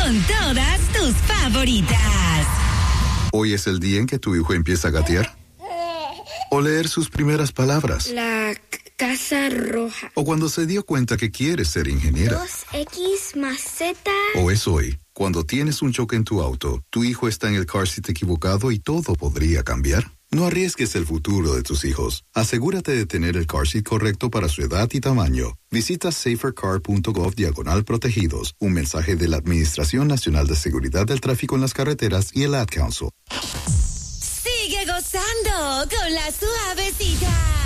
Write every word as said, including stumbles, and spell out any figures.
con todas tus favoritas. Hoy es el día en que tu hijo empieza a gatear. O leer sus primeras palabras. La c- casa roja. O cuando se dio cuenta que quiere ser ingeniera. dos equis más Z. O es hoy, cuando tienes un choque en tu auto, tu hijo está en el car seat equivocado y todo podría cambiar. No arriesgues el futuro de tus hijos. Asegúrate de tener el car seat correcto para su edad y tamaño. Visita safercar.gov diagonal protegidos. Un mensaje de la Administración Nacional de Seguridad del Tráfico en las Carreteras y el Ad Council. Sigue gozando con la suavecita.